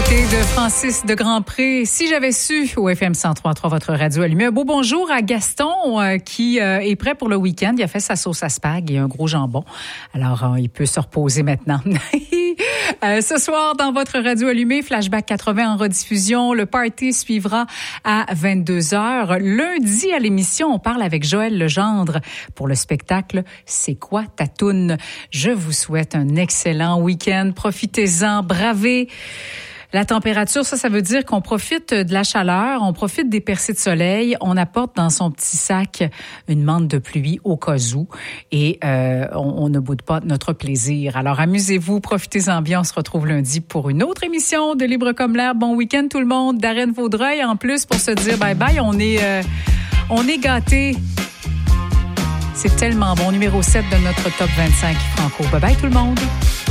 côté de Francis de Grandpré. Si j'avais su, au FM 103.3, votre radio allumée. Un beau bonjour à Gaston qui est prêt pour le week-end. Il a fait sa sauce à spag et un gros jambon. Alors, il peut se reposer maintenant. Ce soir, dans votre radio allumée, Flashback 80 en rediffusion. Le party suivra à 22h. Lundi, à l'émission, on parle avec Joël Legendre pour le spectacle « C'est quoi ta toune ?» Je vous souhaite un excellent week-end. Profitez-en, bravez la température. Ça veut dire qu'on profite de la chaleur, on profite des percées de soleil, on apporte dans son petit sac une mante de pluie au cas où et on ne boude pas notre plaisir. Alors amusez-vous, profitez-en bien. On se retrouve lundi pour une autre émission de Libre comme l'air. Bon week-end tout le monde. Darren Vaudreuil en plus pour se dire bye-bye. On est gâtés. C'est tellement bon. Numéro 7 de notre top 25 Franco. Bye-bye tout le monde.